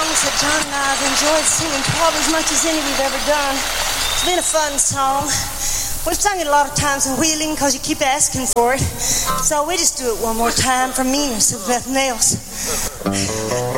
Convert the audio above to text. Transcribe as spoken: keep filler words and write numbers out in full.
songs that John and I have enjoyed singing probably as much as any we've ever done. It's been a fun song. We've sung it a lot of times in Wheeling because you keep asking for it. So we just do it one more time for meanness, if nothing else.